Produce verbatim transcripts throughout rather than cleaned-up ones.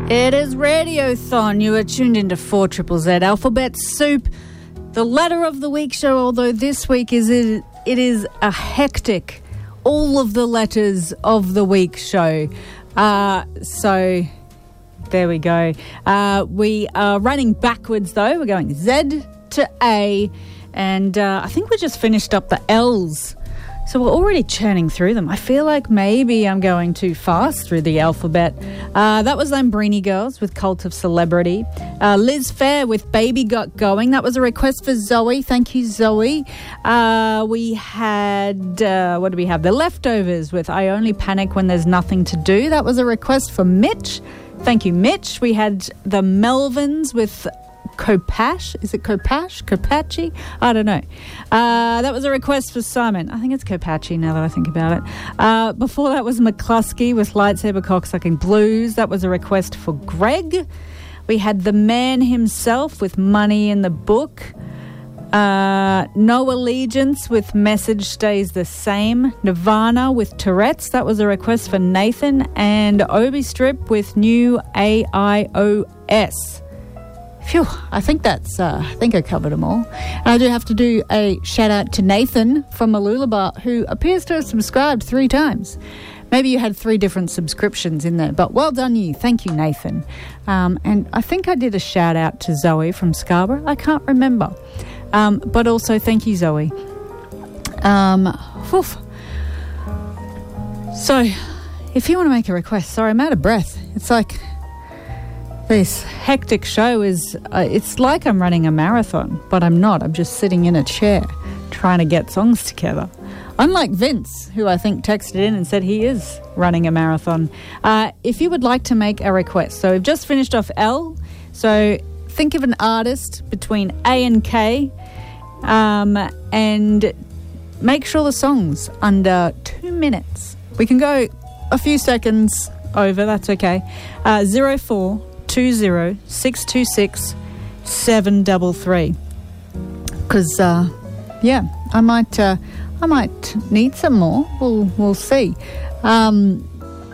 It is Radiothon. You are tuned into four Triple Z Alphabet Soup, the letter of the week show. Although this week is it, it is a hectic, all of the letters of the week show. Uh, so there we go. Uh, we are running backwards though. We're going Z to A, and uh, I think we just finished up the L's. So we're already churning through them. I feel like maybe I'm going too fast through the alphabet. Uh, that was Lambrini Girls with Cult of Celebrity. Uh, Liz Fair with Baby Got Going. That was a request for Zoe. Thank you, Zoe. Uh, we had, uh, what do we have? The Leftovers with I Only Panic When There's Nothing to Do. That was a request for Mitch. Thank you, Mitch. We had the Melvins with Kopash. Is it Kopash? Kopachi? I don't know. Uh, that was a request for Simon. I think it's Kopachi now that I think about it. Uh, before that was McCluskey with Lightsaber Cocksucking Blues. That was a request for Greg. We had the man himself with Money in the Book. Uh, No Allegiance with Message Stays the Same. Nirvana with Tourette's. That was a request for Nathan. And Obi Strip with New A I O S. Phew, I think that's, uh, I think I covered them all. And I do have to do a shout out to Nathan from Mooloolaba, who appears to have subscribed three times. Maybe you had three different subscriptions in there, but well done you. Thank you, Nathan. Um, and I think I did a shout out to Zoe from Scarborough. I can't remember. Um, but also thank you, Zoe. Um, oof. So, if you want to make a request, sorry, I'm out of breath. It's like this hectic show is, uh, it's like I'm running a marathon, but I'm not. I'm just sitting in a chair trying to get songs together. Unlike Vince, who I think texted in and said he is running a marathon. Uh, if you would like to make a request, so we've just finished off L, so think of an artist between A and K, um, and make sure the song's under two minutes. We can go a few seconds over, that's okay. Uh, zero four two zero six two six seven three three. Because, uh, yeah, I might, uh, I might need some more. We'll, we'll see. Um,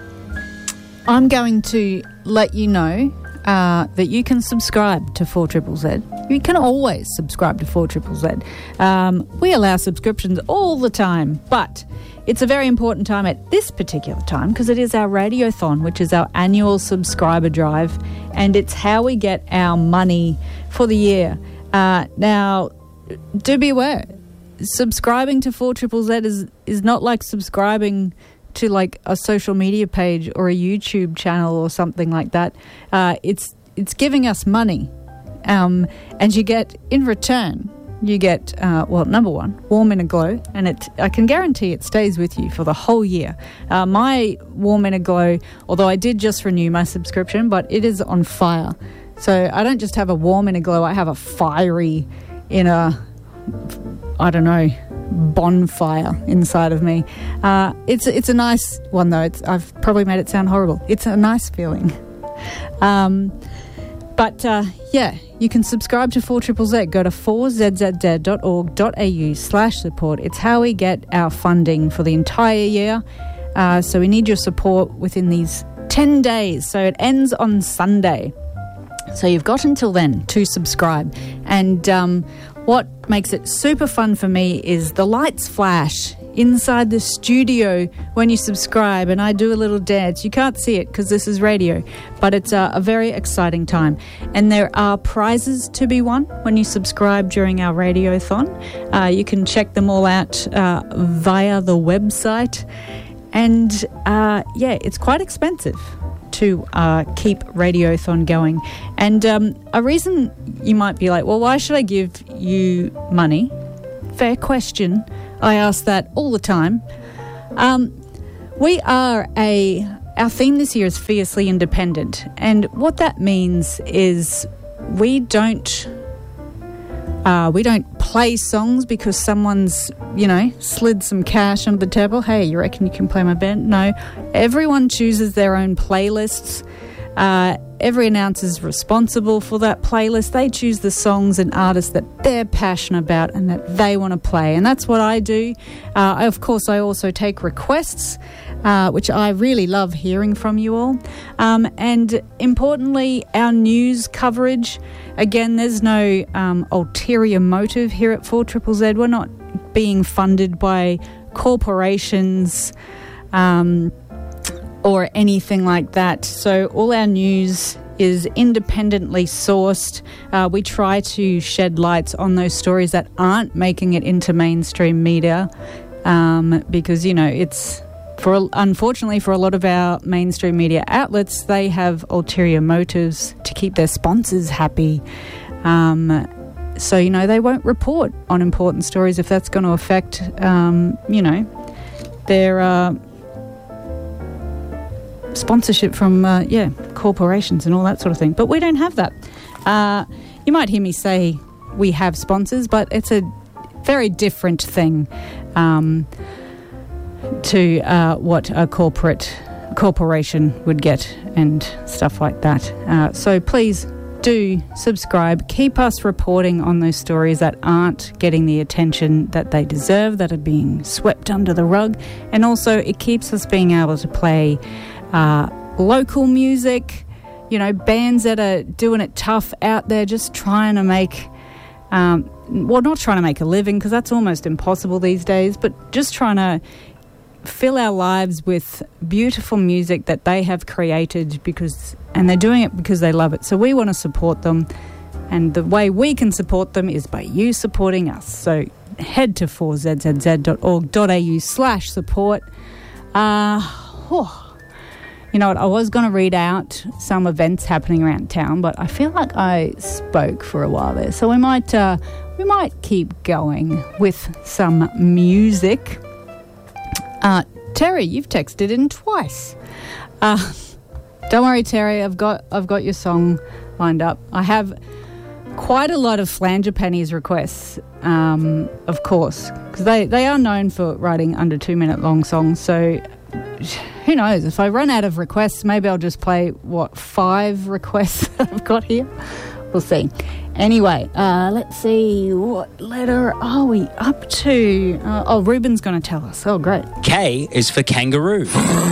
I'm going to let you know uh, that you can subscribe to four Triple Z. You can always subscribe to four Triple Z. Um, we allow subscriptions all the time, but it's a very important time at this particular time because it is our Radiothon, which is our annual subscriber drive, and it's how we get our money for the year. Uh, now, do be aware, subscribing to four Triple Z is, is not like subscribing to like a social media page or a YouTube channel or something like that. Uh, it's it's giving us money, um, and you get in return. You get, uh, well, number one, Warm in a Glow, and it I can guarantee it stays with you for the whole year. Uh, my Warm in a Glow, although I did just renew my subscription, but it is on fire. So I don't just have a Warm in a Glow, I have a fiery in a, I don't know, bonfire inside of me. Uh, it's it's a nice one, though. It's, I've probably made it sound horrible. It's a nice feeling. Um, but, uh, yeah, you can subscribe to four Triple Z. Go to four z z z dot org dot a u slash support. It's how we get our funding for the entire year. Uh, so we need your support within these ten days. So it ends on Sunday. So you've got until then to subscribe. And um, what makes it super fun for me is the lights flash inside the studio when you subscribe, and I do a little dance. You can't see it because this is radio, but it's a, a very exciting time. And there are prizes to be won when you subscribe during our Radiothon. Uh, you can check them all out uh, via the website. And, uh, yeah, it's quite expensive to uh, keep Radiothon going. And um, a reason you might be like, well, why should I give you money? Fair question. I ask that all the time. Um, we are a, our theme this year is Fiercely Independent. And what that means is we don't, uh, we don't play songs because someone's, you know, slid some cash under the table. Hey, you reckon you can play my band? No. Everyone chooses their own playlists. Uh, every announcer is responsible for that playlist. They choose the songs and artists that they're passionate about and that they want to play. And that's what I do. Uh, I, of course, I also take requests, uh, which I really love hearing from you all. Um, and importantly, our news coverage. Again, there's no um, ulterior motive here at four Z Z Z. We're not being funded by corporations um, or anything like that. So all our news is independently sourced. Uh, we try to shed lights on those stories that aren't making it into mainstream media um, because, you know, it's for unfortunately for a lot of our mainstream media outlets, they have ulterior motives to keep their sponsors happy. Um, so, you know, they won't report on important stories if that's going to affect, um, you know, their uh, sponsorship from, uh, yeah, corporations and all that sort of thing. But we don't have that. Uh, you might hear me say we have sponsors, but it's a very different thing um, to uh, what a corporate corporation would get and stuff like that. Uh, so please do subscribe. Keep us reporting on those stories that aren't getting the attention that they deserve, that are being swept under the rug. And also it keeps us being able to play uh, local music, you know, bands that are doing it tough out there, just trying to make, um, well, not trying to make a living because that's almost impossible these days, but just trying to fill our lives with beautiful music that they have created because, and they're doing it because they love it. So we want to support them, and the way we can support them is by you supporting us. So head to four z z z dot org dot a u slash support. Uh, oh, you know what, I was going to read out some events happening around town, but I feel like I spoke for a while there. So we might, uh, we might keep going with some music. Uh, Terry, you've texted in twice. Uh, don't worry, Terry. I've got I've got your song lined up. I have quite a lot of Flanger Pennies requests, um, of course, because they, they are known for writing under two minute long songs. So who knows? If I run out of requests, maybe I'll just play what five requests that I've got here. We'll see. Anyway, uh, let's see, what letter are we up to? Uh, oh, Ruben's going to tell us. Oh, great. K is for kangaroo.